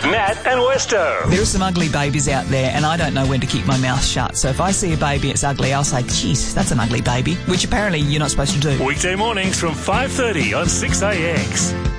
Matt and Westo. There are some ugly babies out there, and I don't know when to keep my mouth shut. So if I see a baby it's ugly, I'll say, geez, that's an ugly baby, which apparently you're not supposed to do. Weekday mornings from 5:30 on 6AX.